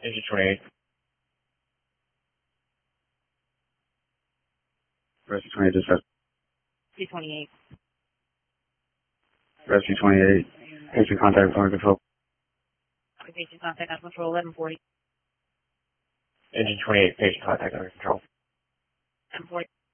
Engine 28. Rescue 28 dispatch. C-28. Rescue 28. Patient contact under control. Patient contact under control, 1140. Engine 28, patient contact under control. 1140.